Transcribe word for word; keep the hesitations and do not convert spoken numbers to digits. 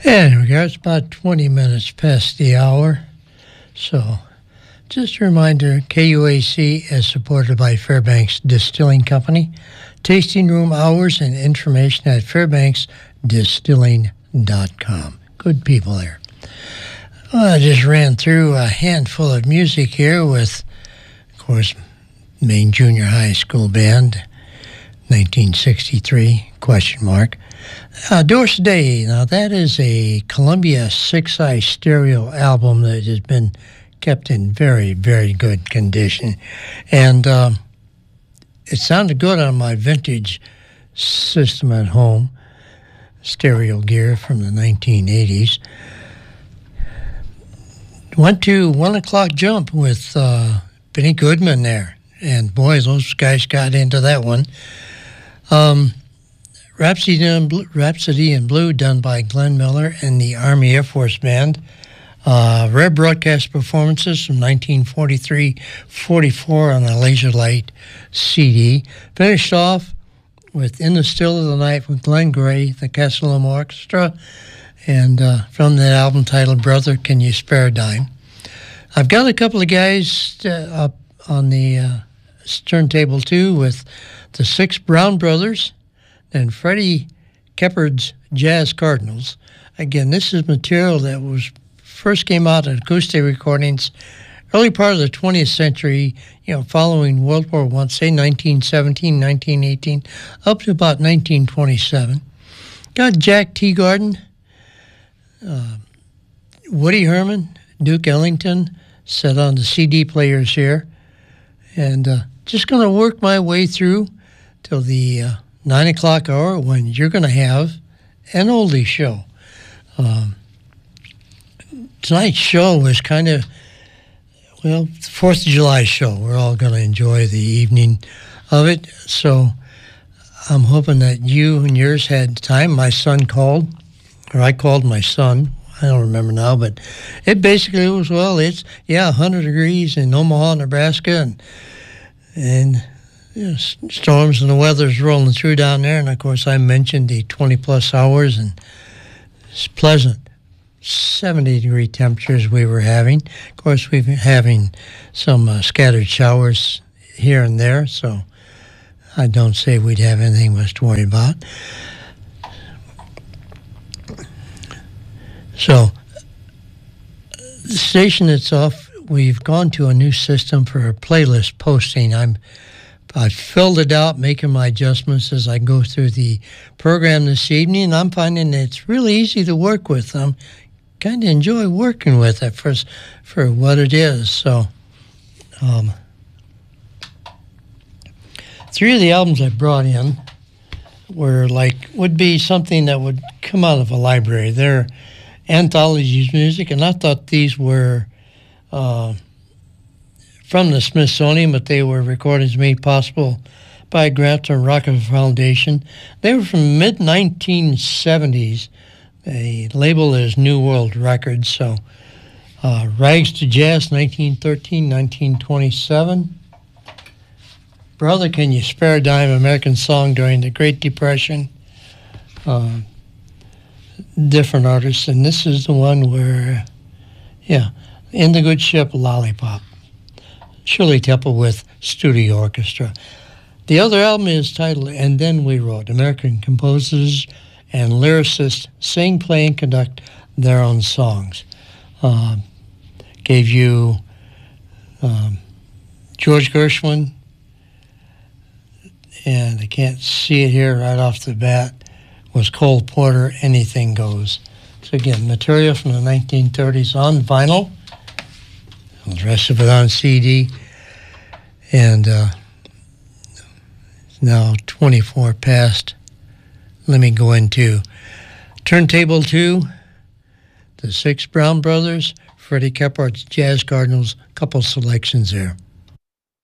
And we got about twenty minutes past the hour. So just a reminder, K U A C is supported by Fairbanks Distilling Company. Tasting room hours and information at fairbanks distilling dot com. Good people there. Well, I just ran through a handful of music here with, of course, Maine Junior High School Band, nineteen sixty-three, question mark. Uh, Doris Day, now that is a Columbia six-eye stereo album that has been kept in very, very good condition. And um, it sounded good on my vintage system at home, stereo gear from the nineteen eighties. Went to One O'Clock Jump with uh, Benny Goodman there. And boy, those guys got into that one. Um, Rhapsody in, Blue, Rhapsody in Blue, done by Glenn Miller and the Army Air Force Band. Uh, rare broadcast performances from nineteen forty-three forty-four on a Laser Light C D. Finished off with In the Still of the Night with Glenn Gray, the Castellum Orchestra, and uh, from that album titled Brother, Can You Spare a Dime? I've got a couple of guys uh, up on the uh, turntable too with the Six Brown Brothers and Freddie Keppard's Jazz Cardinals. Again, this is material that was first came out in acoustic recordings early part of the twentieth century, you know, following World War One, say nineteen seventeen, nineteen eighteen, up to about nineteen twenty-seven. Got Jack Teagarden, uh, Woody Herman, Duke Ellington, set on the C D players here. And uh, just going to work my way through till the uh, nine o'clock hour when you're going to have an oldie show. Um, tonight's show was kind of, well, the fourth of July show. We're all going to enjoy the evening of it. So I'm hoping that you and yours had time. My son called, or I called my son. I don't remember now, but it basically was, well, it's, yeah, one hundred degrees in Omaha, Nebraska, and, and you know, storms and the weather's rolling through down there. And, of course, I mentioned the twenty-plus hours, and it's pleasant. seventy-degree temperatures we were having. Of course, we've been having some uh, scattered showers here and there, so I don't say we'd have anything much to worry about. So, the station itself, we've gone to a new system for playlist posting. I'm, I filled it out, making my adjustments as I go through the program this evening, and I'm finding it's really easy to work with. I'm kind of enjoy working with it for, for what it is. So, um, three of the albums I brought in were like, would be something that would come out of a library. They're anthologies music, and I thought these were uh, from the Smithsonian, but they were recordings made possible by Grant and Rockefeller Foundation. They were from mid nineteen seventies. The label is New World Records. So uh, Rags to Jazz, nineteen thirteen, nineteen twenty-seven. Brother, Can You Spare a Dime, American song during the Great Depression. Uh, different artists, and this is the one where, yeah, In the Good Ship, Lollipop. Shirley Temple with Studio Orchestra. The other album is titled And Then We Wrote. American composers and lyricists sing, play, and conduct their own songs. Uh, gave you um, George Gershwin, and I can't see it here right off the bat, was Cole Porter, Anything Goes. So again, material from the nineteen thirties on vinyl, and the rest of it on C D, and uh, it's now twenty-four past. Let me go into Turntable two, the Six Brown Brothers, Freddie Keppard's Jazz Cardinals, couple selections there.